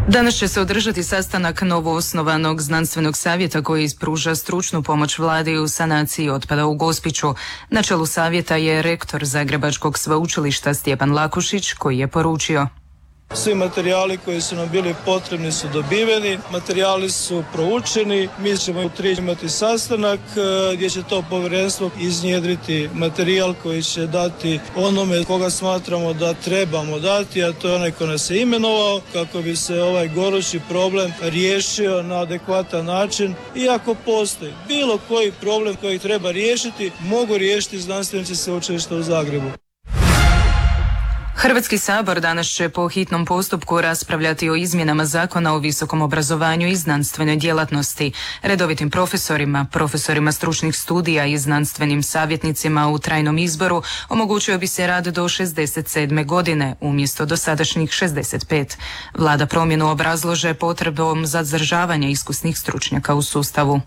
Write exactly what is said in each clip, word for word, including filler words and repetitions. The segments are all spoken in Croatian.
Danas će se održati sastanak novoosnovanog znanstvenog savjeta koji pruža stručnu pomoć vladi u sanaciji otpada u Gospiću. Na čelu savjeta je rektor Zagrebačkog sveučilišta Stjepan Lakušić, koji je poručio: Svi materijali koji su nam bili potrebni su dobiveni, materijali su proučeni, mi ćemo u tri imati sastanak gdje će to povjerenstvo iznjedriti materijal koji će dati onome koga smatramo da trebamo dati, a to je onaj ko nas je imenovao, kako bi se ovaj gorući problem riješio na adekvatan način. Iako postoji bilo koji problem koji treba riješiti, mogu riješiti znanstvenici Sveučilišta u Zagrebu. Hrvatski sabor danas će po hitnom postupku raspravljati o izmjenama Zakona o visokom obrazovanju i znanstvenoj djelatnosti. Redovitim profesorima, profesorima stručnih studija i znanstvenim savjetnicima u trajnom izboru omogućio bi se rad do šezdeset sedme godine umjesto dosadašnjih šezdeset pet. Vlada promjenu obrazlože potrebom za zadržavanje iskusnih stručnjaka u sustavu.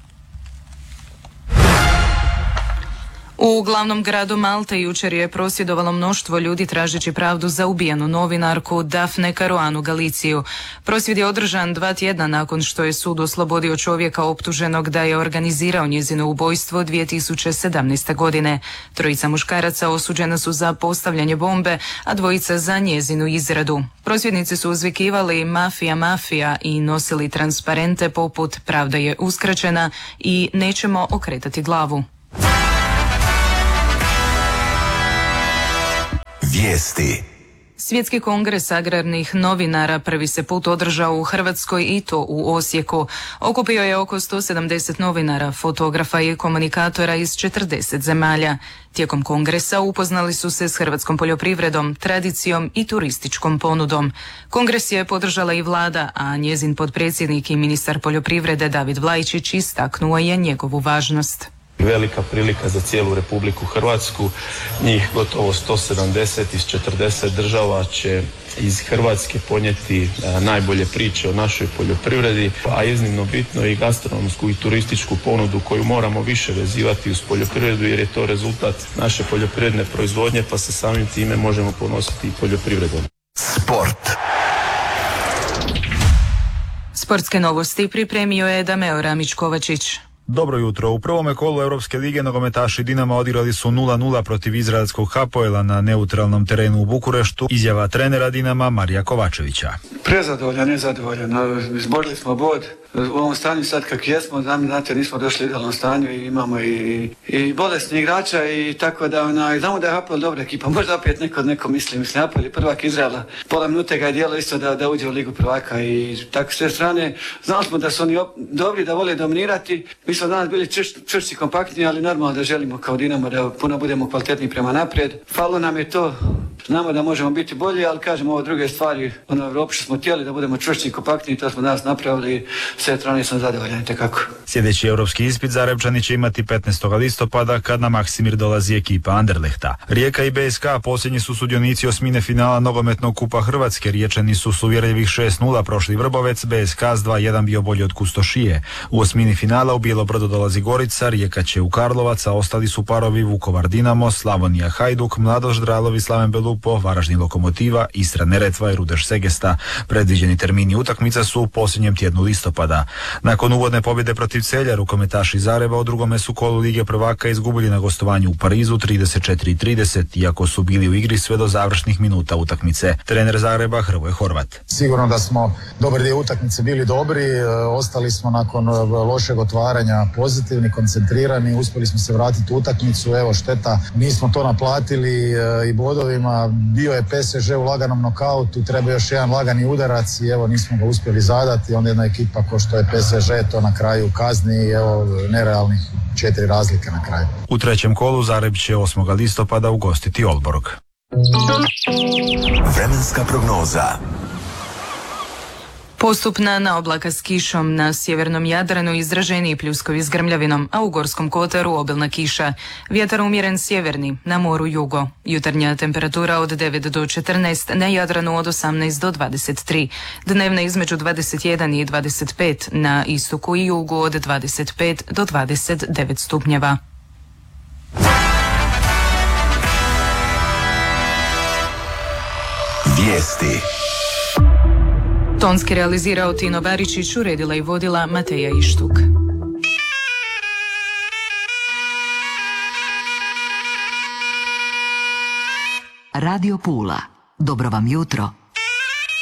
U glavnom gradu Malte jučer je prosvjedovalo mnoštvo ljudi tražeći pravdu za ubijenu novinarku Dafne Caruanu Galiciju. Prosvjed je održan dva tjedna nakon što je sud oslobodio čovjeka optuženog da je organizirao njezino ubojstvo dvije tisuće sedamnaeste. godine. Trojica muškaraca osuđena su za postavljanje bombe, a dvojica za njezinu izradu. Prosvjednici su uzvikivali mafija, mafija i nosili transparente poput pravda je uskraćena i nećemo okretati glavu. Vijesti. Svjetski kongres agrarnih novinara prvi se put održao u Hrvatskoj i to u Osijeku. Okupio je oko sto sedamdeset novinara, fotografa i komunikatora iz četrdeset zemalja. Tijekom kongresa upoznali su se s hrvatskom poljoprivredom, tradicijom i turističkom ponudom. Kongres je podržala i vlada, a njezin potpredsjednik i ministar poljoprivrede David Vlajčić istaknuo je njegovu važnost. Velika prilika za cijelu Republiku Hrvatsku, njih gotovo sto sedamdeset iz četrdeset država će iz Hrvatske ponijeti a, najbolje priče o našoj poljoprivredi, a iznimno bitno i gastronomsku i turističku ponudu koju moramo više vezivati uz poljoprivredu jer je to rezultat naše poljoprivredne proizvodnje, pa se samim time možemo ponositi i poljoprivredom. Sport. Sportske novosti pripremio je Dameo Ramić-Kovačić. Dobro jutro. U prvome kolu Europske lige nogometaši Dinama odigrali su nula nula protiv izraelskog Hapoela na neutralnom terenu u Bukureštu. Izjava trenera Dinama Marija Kovačevića. Prezadovoljan, nezadovoljan. Izborili smo bod. U ovom stanju sad kak jesmo, znate, nismo došli u idealnom stanju i imamo i, i bolesni igrača i tako da onaj, znamo da je Hapoel dobra ekipa. Možda opet neko, neko misli, mislim, Hapoel je prvak Izraela. Pola minute ga je dijelo isto da, da uđe u Ligu prvaka i tako s te strane. Znali smo da su oni op- dobri, da vole dominirati. Mi smo danas bili čvršći, kompaktni, ali normalno da želimo kao Dinamo da puno budemo kvalitetni prema naprijed. Falo nam je to, znamo da možemo biti bolji, ali kažemo ovo druge stvari. Ono, u Evropi smo htjeli da budemo čvršći i kompaktni, to smo danas napravili. Sve strane sam zadovoljan, tekako. Sljedeći europski ispit Zarebčani će imati petnaestog listopada kad na Maksimir dolazi ekipa Anderlehta. Rijeka i B S K posljednji su sudionici osmine finala nogometnog kupa Hrvatske. Riječani su s uvjerljivih šest nula prošli Vrbovec, B S K s dva jedan bio bolji od Kustošije. U osmini finala u Bijelobrodo dolazi Gorica, Rijeka će u Karlovac, a ostali su parovi Vukovar Dinamo, Slavonija Hajduk, Mladost Dralovi Slaven Belupo, Varaždin Lokomotiva, Istra Neretva i Rudeš Segesta. Predviđeni termini utakmica su u posljednjem tjednu listopada. Nakon uvodne pobjede protiv Celja, rukometaši Zareba u drugome su kolu Lige prvaka izgubili na gostovanju u Parizu trideset četiri trideset, iako su bili u igri sve do završnih minuta utakmice. Trener Zareba Hrvoje Horvat. Sigurno da smo dobar dio utakmice bili dobri, ostali smo nakon lošeg otvaranja pozitivni, koncentrirani, uspjeli smo se vratiti u utakmicu, evo šteta, nismo to naplatili i bodovima, bio je P S Ž u laganom nokautu, treba još jedan lagani udarac i evo nismo ga uspjeli zadati, onda jedna ekipa ko što je P S Ž to na kraju kazni i evo nerealnih četiri razlike na kraju. U trećem kolu Zagreb će osmog listopada ugostiti Olborg. Vremenska prognoza. Postupna naoblaka s kišom, na sjevernom Jadranu izraženiji pljuskovi s grmljavinom, a u Gorskom kotaru obilna kiša. Vjetar umjeren sjeverni, na moru jugo. Jutarnja temperatura od devet do četrnaest, na Jadranu od osamnaest do dvadeset tri. Dnevna između dvadeset jedan i dvadeset pet, na istoku i jugu od dvadeset pet do dvadeset devet stupnjeva. Vijesti. Tonski realizirao Tino Baričić, uredila i vodila Mateja Ištuk. Radio Pula. Dobro vam jutro